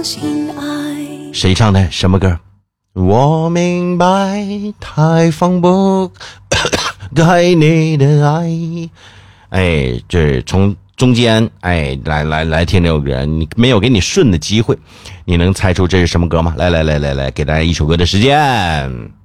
谁唱的？什么歌？我明白太放不开你的爱。哎，这从中间来听这首歌，你没有给你顺的机会，你能猜出这是什么歌吗？来，给大家一首歌的时间。